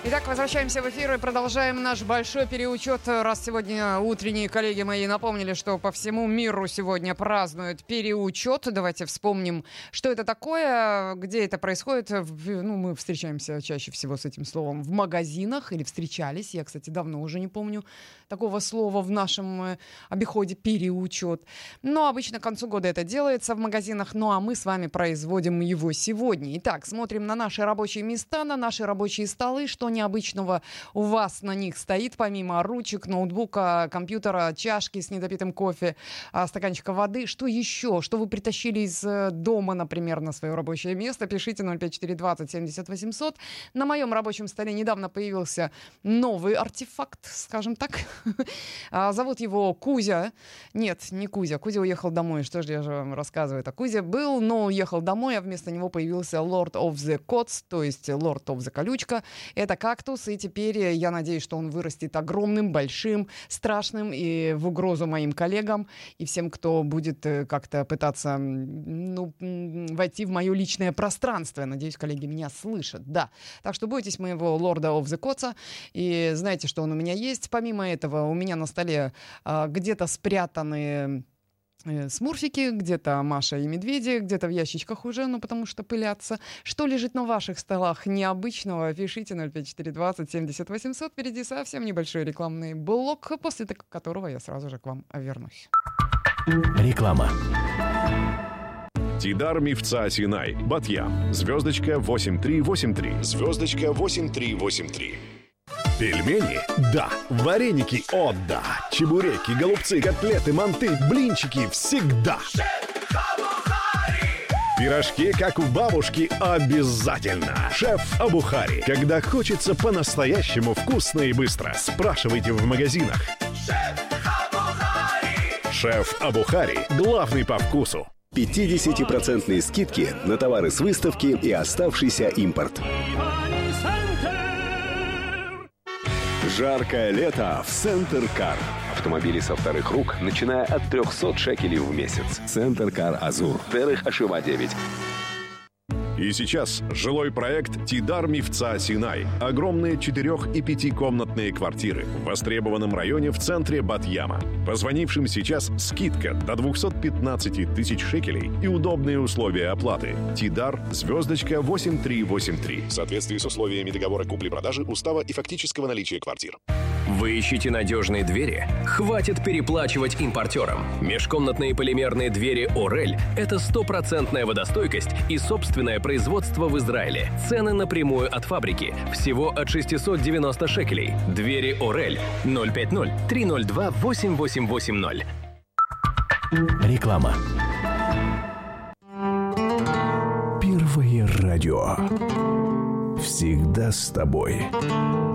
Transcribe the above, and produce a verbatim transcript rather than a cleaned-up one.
Итак, возвращаемся в эфир и продолжаем наш большой переучет. Раз сегодня утренние коллеги мои напомнили, что по всему миру сегодня празднуют переучет. Давайте вспомним, что это такое, где это происходит. Ну, мы встречаемся чаще всего с этим словом в магазинах или встречались. Я, кстати, давно уже не помню такого слова в нашем обиходе переучет. Но обычно к концу года это делается в магазинах. Ну, а мы с вами производим его сегодня. Итак, смотрим на наши рабочие места, на наши рабочие столы, что необычного у вас на них стоит, помимо ручек, ноутбука, компьютера, чашки с недопитым кофе, стаканчика воды. Что еще? Что вы притащили из дома, например, на свое рабочее место? Пишите ноль пять четыре двадцать семьдесят восемьсот. На моем рабочем столе недавно появился новый артефакт, скажем так. Зовут его Кузя. Нет, не Кузя. Кузя уехал домой. Что же я же вам рассказываю? Это Кузя был, но уехал домой, а вместо него появился Lord of the Cots, то есть Lord of the Колючка. Это кактус, и теперь я надеюсь, что он вырастет огромным, большим, страшным и в угрозу моим коллегам и всем, кто будет как-то пытаться, ну, войти в мое личное пространство. Надеюсь, коллеги меня слышат, да. Так что бойтесь моего лорда of the Cots, и знаете, что он у меня есть. Помимо этого, у меня на столе а, где-то спрятаны смурфики, где-то Маша и Медведи, где-то в ящичках уже, ну, потому что пылятся. Что лежит на ваших столах необычного? Пишите ноль пять четыре двадцать семьдесят восемьсот. Впереди совсем небольшой рекламный блок, после которого я сразу же к вам вернусь. Реклама. Тидар Мифца Синай. Батьям. Звездочка восемь три восемь три. Звездочка восемь три восемь три. Пельмени? Да. Вареники? О, да. Чебуреки, голубцы, котлеты, манты, блинчики всегда. Пирожки, как у бабушки, обязательно. Шеф Абухари. Когда хочется по-настоящему вкусно и быстро, спрашивайте в магазинах. Шеф Абухари. Главный по вкусу. пятьдесят процентов скидки на товары с выставки и оставшийся импорт. Жаркое лето в Центр Кар. Автомобили со вторых рук, начиная от трехсот шекелей в месяц. Центр Кар Азур. Терых Ашива девять. И сейчас жилой проект «Тидар Мифца Синай». Огромные четырех- и пятикомнатные квартиры в востребованном районе в центре Батьяма. Позвонившим сейчас скидка до двести пятнадцать тысяч шекелей и удобные условия оплаты. «Тидар», звездочка восемь три восемь три. В соответствии с условиями договора купли-продажи, устава и фактического наличия квартир. Вы ищете надежные двери? Хватит переплачивать импортерам. Межкомнатные полимерные двери «Орель» — это стопроцентная водостойкость и собственное производство в Израиле. Цены напрямую от фабрики. Всего от шестьсот девяносто шекелей. Двери «Орель» ноль пять ноль три ноль два восемь восемь восемь ноль. Реклама. Первое радио. Всегда с тобой.